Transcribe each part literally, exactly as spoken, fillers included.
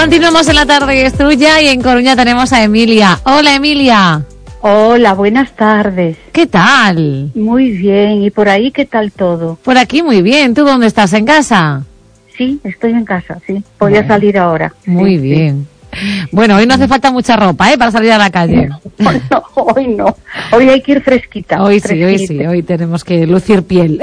Continuamos en La Tarde es Tuya y en Coruña tenemos a Emilia. Hola, Emilia. Hola, buenas tardes. ¿Qué tal? Muy bien, ¿y por ahí qué tal todo? Por aquí muy bien. ¿Tú dónde estás? ¿En casa? Sí, estoy en casa, sí. Voy bueno, a salir ahora. Muy sí, bien. Sí. Bueno, hoy no hace falta mucha ropa, ¿eh? Para salir a la calle. No, no, hoy no. Hoy hay que ir fresquita. Hoy fresquita. sí, hoy sí. Hoy tenemos que lucir piel.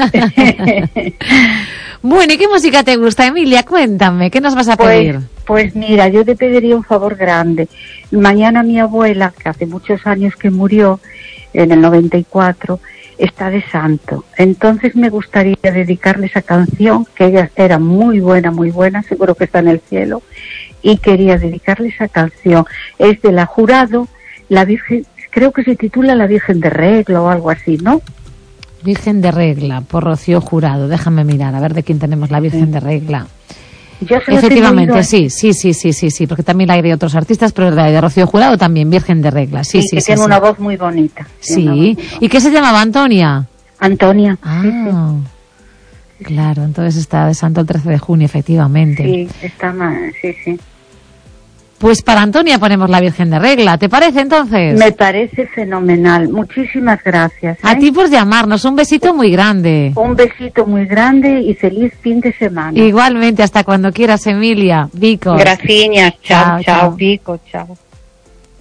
Bueno, ¿y qué música te gusta, Emilia? Cuéntame, ¿qué nos vas a pedir? Pues, pues mira, yo te pediría un favor grande. Mañana mi abuela, que hace muchos años que murió, en el noventa y cuatro, está de santo. Entonces me gustaría dedicarle esa canción, que ella era muy buena, muy buena, seguro que está en el cielo, y quería dedicarle esa canción. Es de la Jurado, la Virgen, creo que se titula La Virgen de Regla o algo así, ¿no? Virgen de Regla, por Rocío Jurado. Déjame mirar, a ver de quién tenemos la Virgen de Regla. Yo Efectivamente, sí, sí, sí, sí, sí, sí, porque también hay de otros artistas, pero la de Rocío Jurado también, Virgen de Regla. Sí, sí, sí. Que sí, tiene sí. una voz muy bonita. Sí, ¿y qué se llamaba? Antonia. Antonia. Ah, sí, sí. Claro, entonces está de santo el trece de junio, efectivamente. Sí, está mal, sí, sí. Pues para Antonia ponemos la Virgen de Regla, ¿te parece entonces? Me parece fenomenal, muchísimas gracias. ¿eh? A ti por llamarnos, un besito muy grande. Un besito muy grande y feliz fin de semana. Igualmente, hasta cuando quieras, Emilia. Vicos. Gracias, chao, chao, chao, Vico, chao.